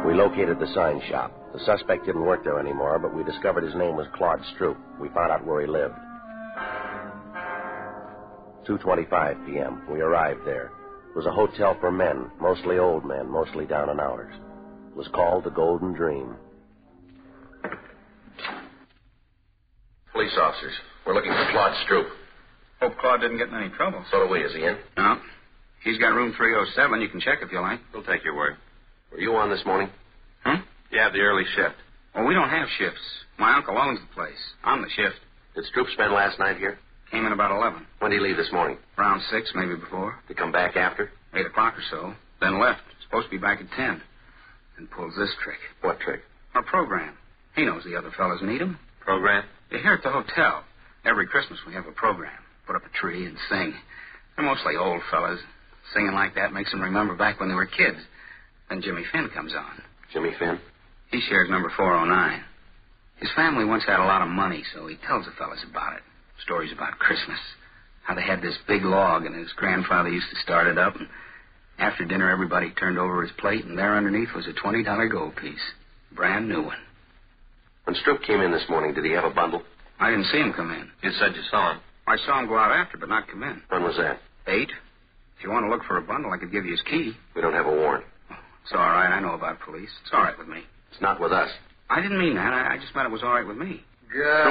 We located the sign shop. The suspect didn't work there anymore, but we discovered his name was Claude Stroop. We found out where he lived. 2:25 p.m. We arrived there. It was a hotel for men, mostly old men, mostly down and outers. It was called the Golden Dream. Police officers. We're looking for Claude Stroop. Hope Claude didn't get in any trouble. So do we. Is he in? No. He's got room 307. You can check if you like. We'll take your word. Were you on this morning? Yeah, the early shift. Well, we don't have shifts. My uncle owns the place. I'm the shift. Did Stroop spend last night here? Came in about 11. When did he leave this morning? Around 6, maybe before. Did he come back after? 8 o'clock or so. Then left. Supposed to be back at 10. And pulls this trick. What trick? Our program. He knows the other fellas need him. Program? You're here at the hotel. Every Christmas we have a program. Put up a tree and sing. They're mostly old fellas. Singing like that makes them remember back when they were kids. Then Jimmy Finn comes on. Jimmy Finn? He shares number 409. His family once had a lot of money, so he tells the fellas about it. Stories about Christmas. How they had this big log, and his grandfather used to start it up. And after dinner, everybody turned over his plate, and there underneath was a $20 gold piece. Brand new one. When Stroop came in this morning, did he have a bundle? I didn't see him come in. You said you saw him. I saw him go out after, but not come in. When was that? 8. If you want to look for a bundle, I could give you his key. We don't have a warrant. It's all right. I know about police. It's all right with me. It's not with us. I didn't mean that. I just meant it was all right with me. Good